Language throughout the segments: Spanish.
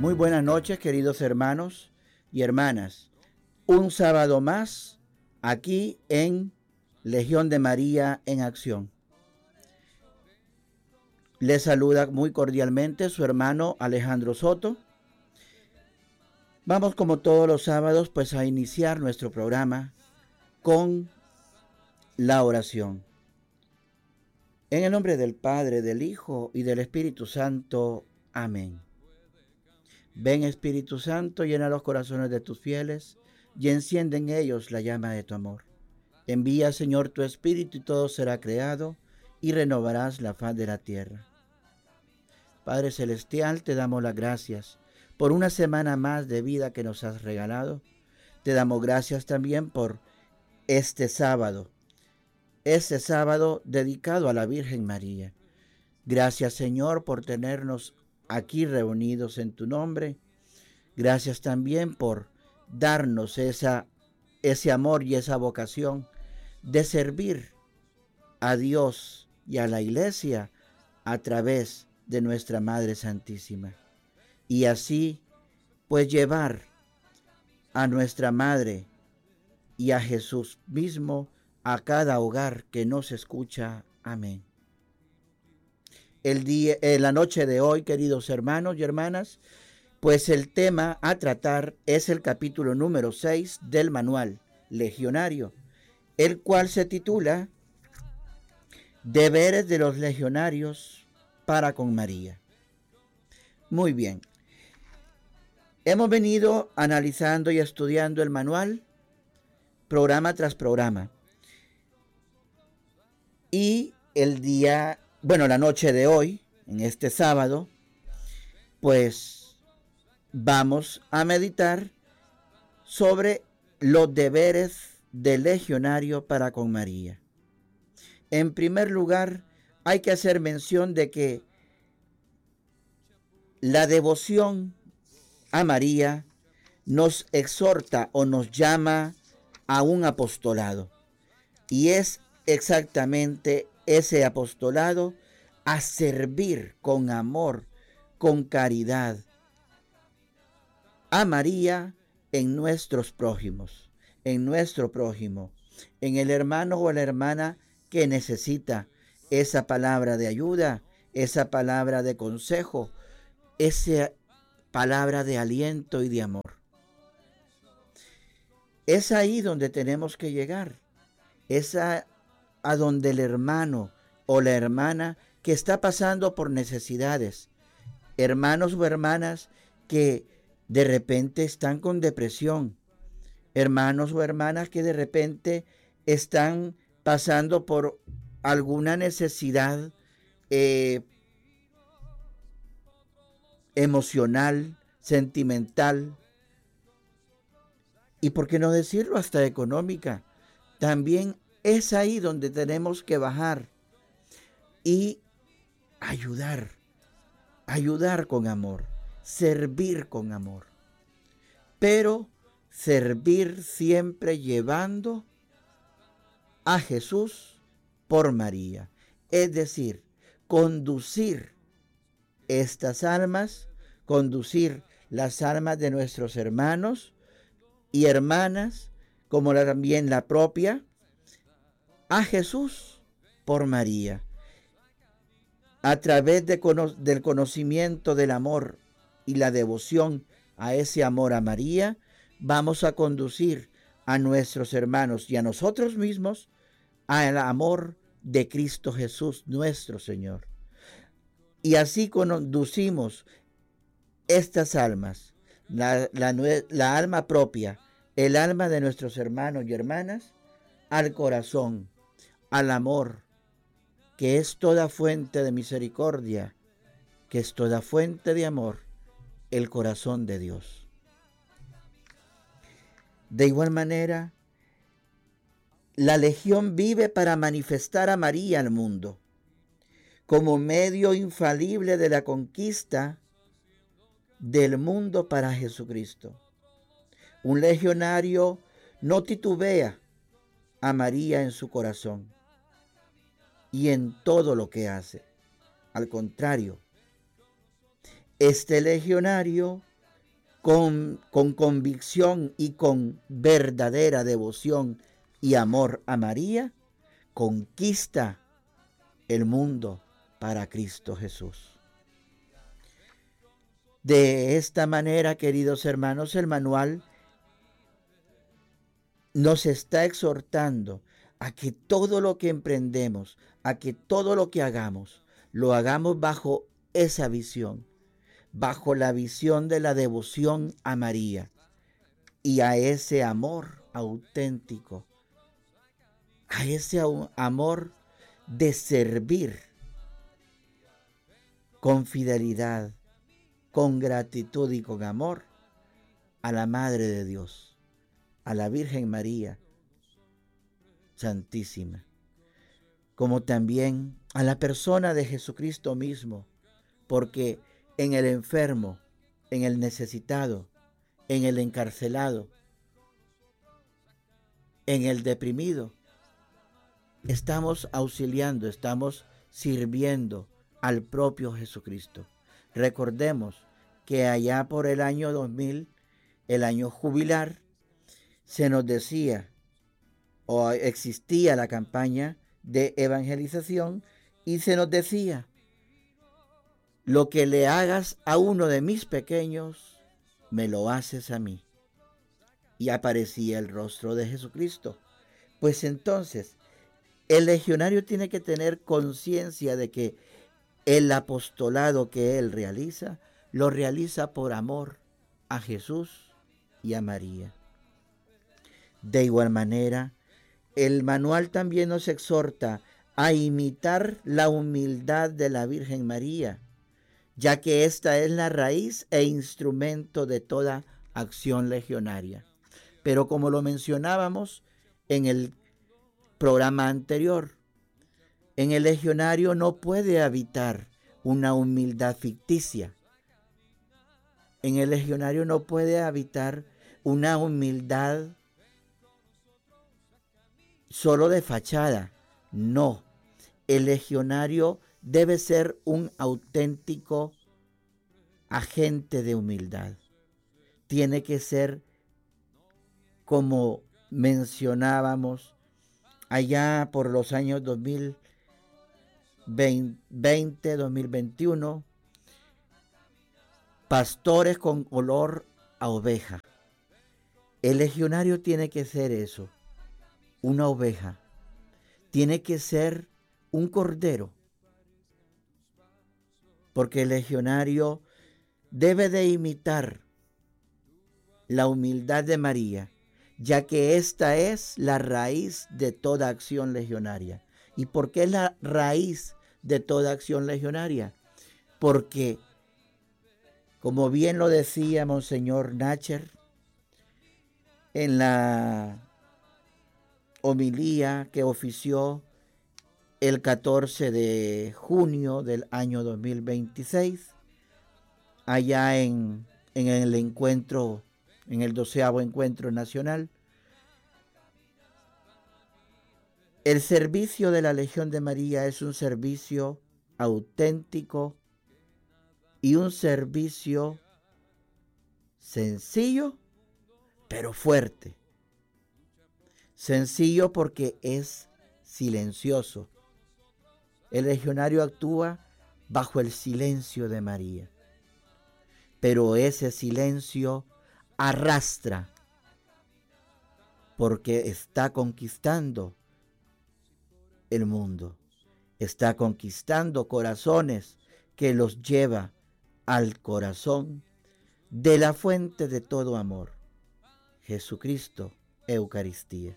Muy buenas noches, queridos hermanos y hermanas. Un sábado más aquí en Legión de María en Acción. Les saluda muy cordialmente su hermano Alejandro Soto. Vamos como todos los sábados pues a iniciar nuestro programa con la oración. En el nombre del Padre, del Hijo y del Espíritu Santo. Amén. Ven Espíritu Santo, llena los corazones de tus fieles y enciende en ellos la llama de tu amor. Envía, Señor, tu Espíritu y todo será creado y renovarás la faz de la tierra. Padre Celestial, te damos las gracias por una semana más de vida que nos has regalado. Te damos gracias también por este sábado dedicado a la Virgen María. Gracias, Señor, por tenernos aquí reunidos en tu nombre. Gracias también por darnos ese amor y esa vocación de servir a Dios y a la Iglesia a través de nuestra Madre Santísima. Y así, pues, llevar a nuestra Madre y a Jesús mismo a cada hogar que nos escucha. Amén. La noche de hoy, queridos hermanos y hermanas, pues el tema a tratar es el capítulo número 6 del manual legionario, el cual se titula Deberes de los legionarios para con María. Muy bien. Hemos venido analizando y estudiando el manual programa tras programa. Y la noche de hoy, en este sábado, pues vamos a meditar sobre los deberes del legionario para con María. En primer lugar, hay que hacer mención de que la devoción a María nos exhorta o nos llama a un apostolado. Y es exactamente ese apostolado a servir con amor, con caridad a María en nuestros prójimos, en nuestro prójimo, en el hermano o la hermana que necesita esa palabra de ayuda, esa palabra de consejo, esa palabra de aliento y de amor. Es ahí donde tenemos que llegar, es a donde el hermano o la hermana que está pasando por necesidades, hermanos o hermanas que de repente están con depresión, hermanos o hermanas que de repente están pasando por alguna necesidad emocional, sentimental y, por qué no decirlo, hasta económica. También es ahí donde tenemos que bajar y ayudar con amor, servir con amor, pero servir siempre llevando a Jesús por María, es decir, conducir estas almas, conducir las almas de nuestros hermanos y hermanas, como también la propia, a Jesús por María. A través del conocimiento del amor y la devoción a ese amor a María, vamos a conducir a nuestros hermanos y a nosotros mismos al amor de Cristo Jesús, nuestro Señor. Y así conducimos estas almas, la alma propia, el alma de nuestros hermanos y hermanas, al corazón, al amor, que es toda fuente de misericordia, que es toda fuente de amor, el corazón de Dios. De igual manera, la Legión vive para manifestar a María al mundo, como medio infalible de la conquista del mundo para Jesucristo. Un legionario no titubea a María en su corazón y en todo lo que hace. Al contrario, este legionario con convicción y con verdadera devoción y amor a María, conquista el mundo para Cristo Jesús. De esta manera, queridos hermanos, el manual nos está exhortando a que todo lo que emprendemos, a que todo lo que hagamos, lo hagamos bajo esa visión, bajo la visión de la devoción a María y a ese amor auténtico, a ese amor de servir con fidelidad, con gratitud y con amor a la Madre de Dios, a la Virgen María Santísima, como también a la persona de Jesucristo mismo, porque en el enfermo, en el necesitado, en el encarcelado, en el deprimido, estamos auxiliando, estamos sirviendo al propio Jesucristo. Recordemos que allá por el año 2000, el año jubilar, se nos decía o existía la campaña de evangelización y se nos decía: lo que le hagas a uno de mis pequeños, me lo haces a mí. Y aparecía el rostro de Jesucristo. Pues entonces, el legionario tiene que tener conciencia de que el apostolado que él realiza, lo realiza por amor a Jesús y a María. De igual manera, el manual también nos exhorta a imitar la humildad de la Virgen María, ya que esta es la raíz e instrumento de toda acción legionaria. Pero como lo mencionábamos en el programa anterior, en el legionario no puede habitar una humildad ficticia. En el legionario no puede habitar una humildad solo de fachada. No, el legionario debe ser un auténtico agente de humildad. Tiene que ser, como mencionábamos allá por los años 2020, 2021, pastores con olor a oveja. El legionario tiene que ser eso, una oveja. Tiene que ser un cordero, porque el legionario debe de imitar la humildad de María, ya que esta es la raíz de toda acción legionaria. ¿Y por qué es la raíz de toda acción legionaria? Porque, como bien lo decía Monseñor Nacher en la homilía que ofició el 14 de junio del año 2026, allá en el encuentro, en el 12º Encuentro Nacional, el servicio de la Legión de María es un servicio auténtico y un servicio sencillo, pero fuerte. Sencillo porque es silencioso. El legionario actúa bajo el silencio de María, pero ese silencio arrastra porque está conquistando el mundo, está conquistando corazones que los lleva al corazón de la fuente de todo amor, Jesucristo, Eucaristía.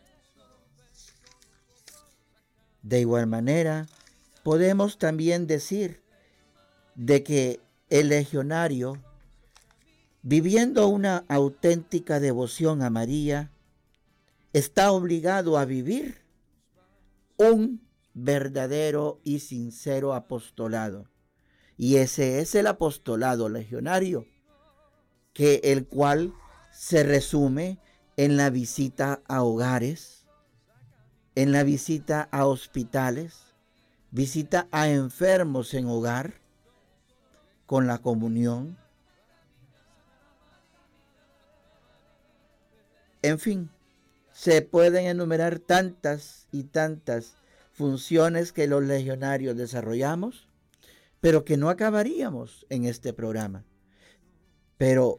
De igual manera, podemos también decir de que el legionario, viviendo una auténtica devoción a María, está obligado a vivir un verdadero y sincero apostolado. Y ese es el apostolado legionario, el cual se resume en la visita a hogares, en la visita a hospitales, visita a enfermos en hogar, con la comunión, En fin, se pueden enumerar tantas y tantas funciones que los legionarios desarrollamos, pero que no acabaríamos en este programa. Pero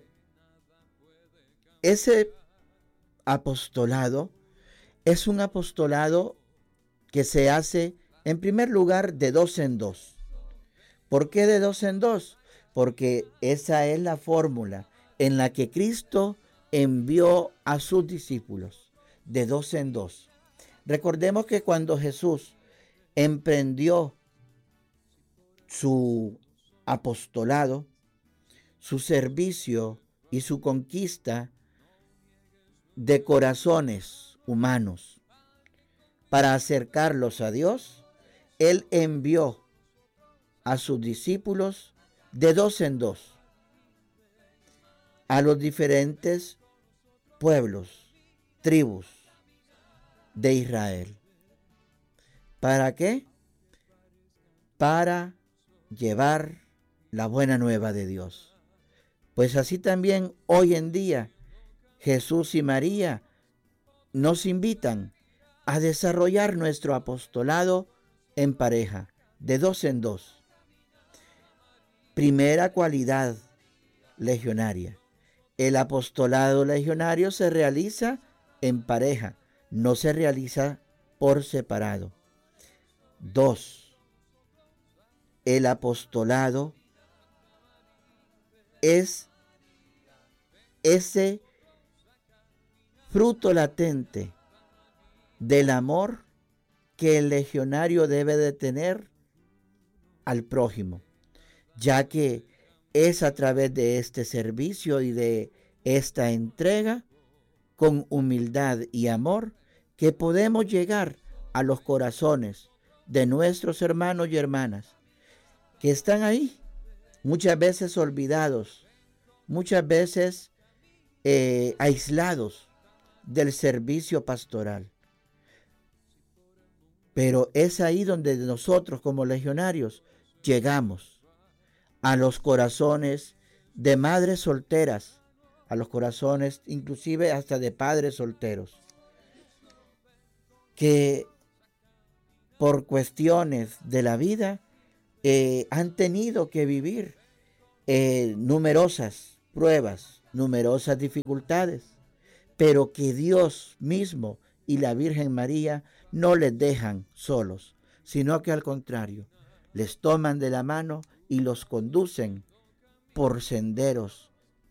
ese apostolado es un apostolado que se hace en primer lugar de dos en dos. ¿Por qué de dos en dos? Porque esa es la fórmula en la que Cristo envió a sus discípulos, de dos en dos. Recordemos que cuando Jesús emprendió su apostolado, su servicio y su conquista de corazones humanos para acercarlos a Dios, Él envió a sus discípulos de dos en dos a los diferentes pueblos, tribus de Israel. ¿Para qué? Para llevar la buena nueva de Dios. Pues así también hoy en día Jesús y María nos invitan a desarrollar nuestro apostolado en pareja, de dos en dos. Primera cualidad legionaria. El apostolado legionario se realiza en pareja, no se realiza por separado. 2. El apostolado es ese fruto latente del amor que el legionario debe de tener al prójimo, ya que es a través de este servicio y de esta entrega, con humildad y amor, que podemos llegar a los corazones de nuestros hermanos y hermanas que están ahí, muchas veces olvidados, muchas veces aislados del servicio pastoral. Pero es ahí donde nosotros como legionarios llegamos a los corazones de madres solteras, a los corazones inclusive hasta de padres solteros, que por cuestiones de la vida han tenido que vivir numerosas pruebas, numerosas dificultades, pero que Dios mismo y la Virgen María no les dejan solos, sino que al contrario, les toman de la mano y los conducen por senderos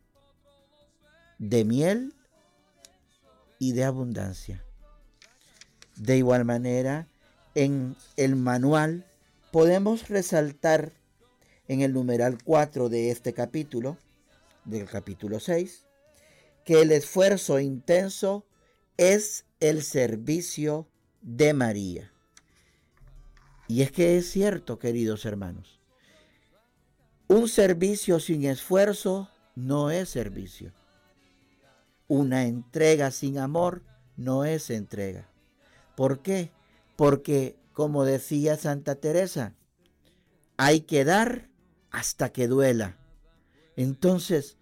de miel y de abundancia. De igual manera, en el manual podemos resaltar en el numeral 4 de este capítulo, del capítulo 6, que el esfuerzo intenso es el servicio de María. Y es que es cierto, queridos hermanos, un servicio sin esfuerzo no es servicio. Una entrega sin amor no es entrega. ¿Por qué? Porque, como decía Santa Teresa, hay que dar hasta que duela. Entonces,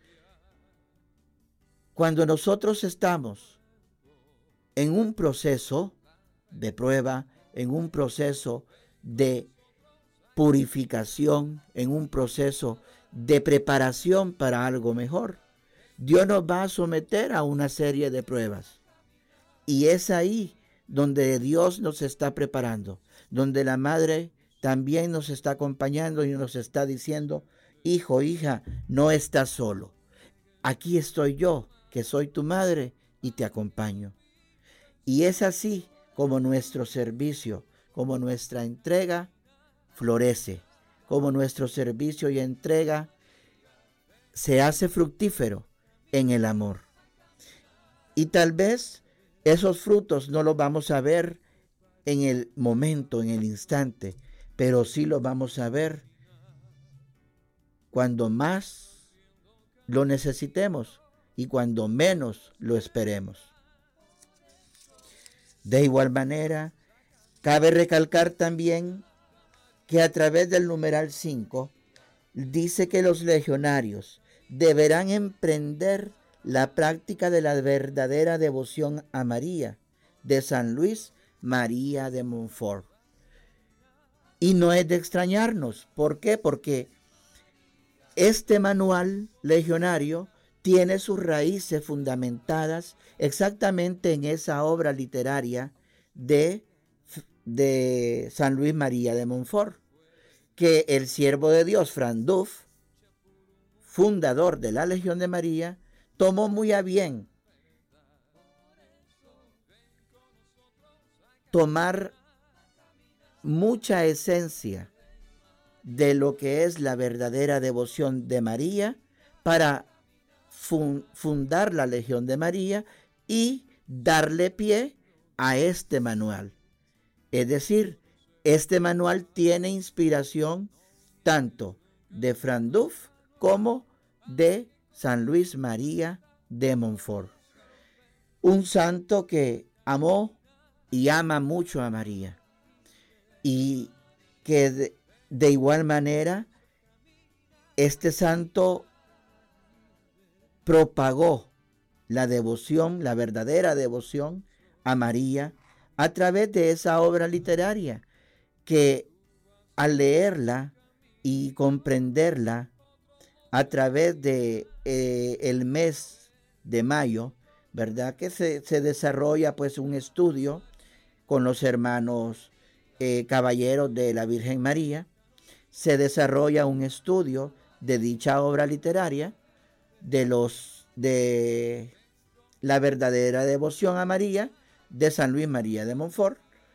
cuando nosotros estamos en un proceso de prueba, en un proceso de purificación, en un proceso de preparación para algo mejor, Dios nos va a someter a una serie de pruebas. Y es ahí donde Dios nos está preparando, donde la Madre también nos está acompañando y nos está diciendo: hijo, hija, no estás solo. Aquí estoy yo, que soy tu madre, y te acompaño. Y es así como nuestro servicio, como nuestra entrega florece, como nuestro servicio y entrega se hace fructífero en el amor. Y tal vez esos frutos no los vamos a ver en el momento, en el instante, pero sí los vamos a ver cuando más lo necesitemos y cuando menos lo esperemos. De igual manera, cabe recalcar también que a través del numeral 5 dice que los legionarios deberán emprender la práctica de la verdadera devoción a María, de San Luis María de Montfort. Y no es de extrañarnos. ¿Por qué? Porque este manual legionario tiene sus raíces fundamentadas exactamente en esa obra literaria de San Luis María de Montfort, que el siervo de Dios, Franduf, fundador de la Legión de María, tomó muy a bien tomar mucha esencia de lo que es la verdadera devoción de María para fundar la Legión de María y darle pie a este manual. Es decir, este manual tiene inspiración tanto de Franduf como de San Luis María de Montfort, un santo que amó y ama mucho a María, y que de igual manera este santo propagó la devoción, la verdadera devoción a María a través de esa obra literaria que, al leerla y comprenderla a través de el mes de mayo, ¿verdad? Que se desarrolla pues un estudio con los hermanos caballeros de la Virgen María. Se desarrolla un estudio de dicha obra literaria de la verdadera devoción a María de San Luis María de Montfort.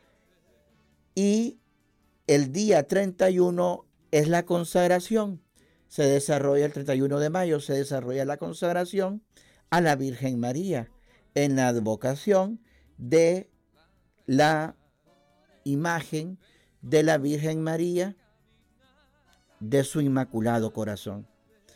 Y el día 31 es la consagración. Se desarrolla el 31 de mayo, se desarrolla la consagración a la Virgen María en la advocación de la imagen de la Virgen María de su Inmaculado Corazón.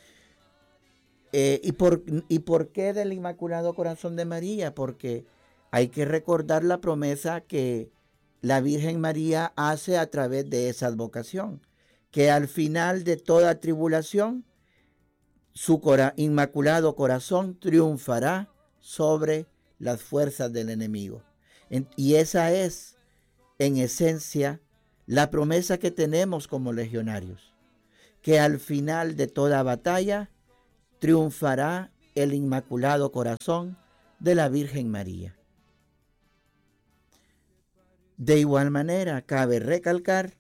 ¿Y por qué del Inmaculado Corazón de María? Porque hay que recordar la promesa que la Virgen María hace a través de esa advocación, que al final de toda tribulación, su Inmaculado Corazón triunfará sobre las fuerzas del enemigo. Y esa es, en esencia, la promesa que tenemos como legionarios, que al final de toda batalla triunfará el Inmaculado Corazón de la Virgen María. De igual manera, cabe recalcar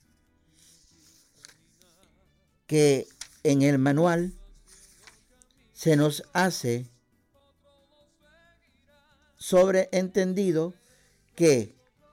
que en el manual se nos hace sobreentendido que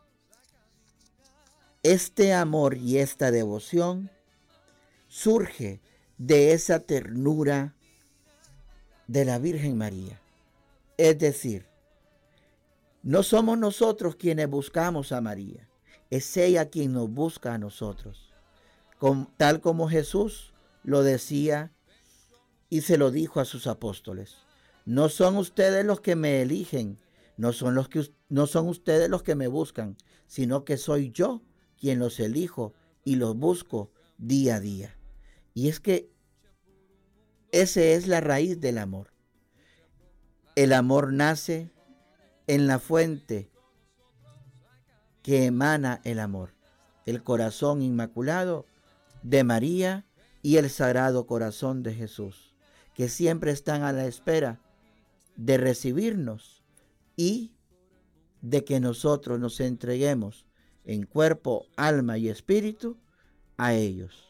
este amor y esta devoción surge de esa ternura de la Virgen María. Es decir, no somos nosotros quienes buscamos a María, es ella quien nos busca a nosotros, tal como Jesús lo decía y se lo dijo a sus apóstoles. No son ustedes los que me eligen, no son ustedes los que me buscan, sino que soy yo quien los elijo y los busco día a día. Y es que esa es la raíz del amor. El amor nace en la fuente que emana el amor, el corazón inmaculado de María y el Sagrado Corazón de Jesús, que siempre están a la espera de recibirnos y de que nosotros nos entreguemos en cuerpo, alma y espíritu a ellos.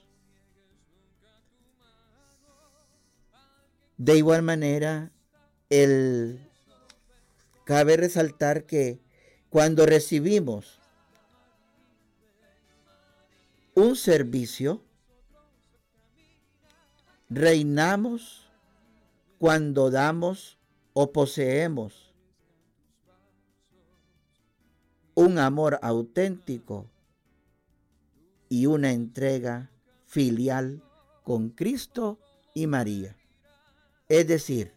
De igual manera, cabe resaltar que cuando recibimos un servicio, reinamos cuando damos o poseemos un amor auténtico y una entrega filial con Cristo y María. Es decir,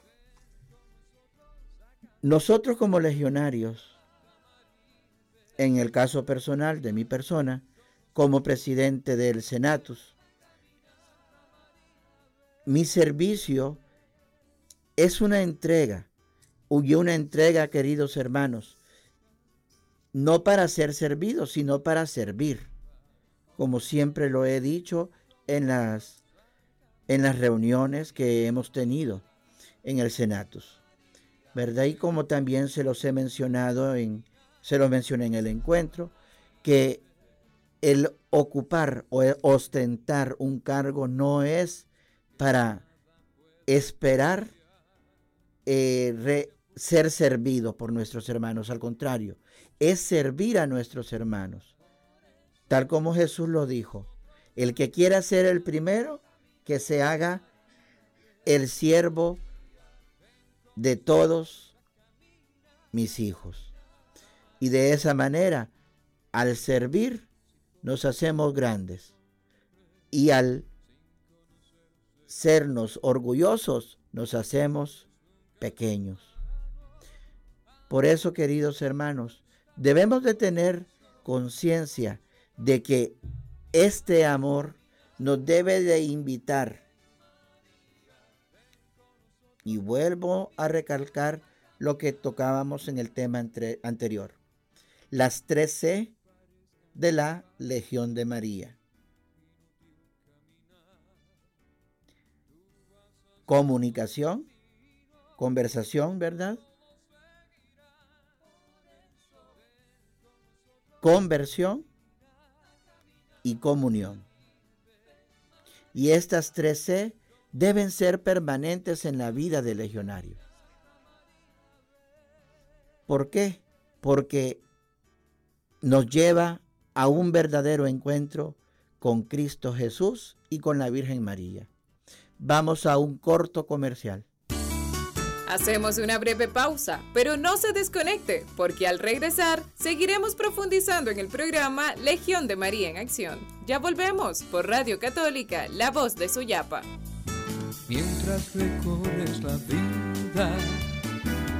nosotros como legionarios, en el caso personal de mi persona, como presidente del Senatus, mi servicio es una entrega, y una entrega, queridos hermanos, no para ser servidos, sino para servir, como siempre lo he dicho en las reuniones que hemos tenido en el Senatus, ¿verdad? Y como también se lo mencioné en el encuentro, que el ocupar o ostentar un cargo no es para esperar ser servido por nuestros hermanos. Al contrario, es servir a nuestros hermanos. Tal como Jesús lo dijo, el que quiera ser el primero, que se haga el siervo de todos mis hijos. Y de esa manera, al servir, nos hacemos grandes. Y al sernos orgullosos, nos hacemos pequeños. Por eso, queridos hermanos, debemos de tener conciencia de que este amor nos debe de invitar. Y vuelvo a recalcar lo que tocábamos en el tema anterior. Las 3 C de la Legión de María. Comunicación, conversación, ¿verdad? Conversión y comunión. Y estas 3 C deben ser permanentes en la vida del legionario. ¿Por qué? Porque nos lleva a un verdadero encuentro con Cristo Jesús y con la Virgen María. Vamos a un corto comercial. Hacemos una breve pausa, pero no se desconecte, porque al regresar seguiremos profundizando en el programa Legión de María en Acción. Ya volvemos por Radio Católica, la voz de Suyapa. Mientras recorres la vida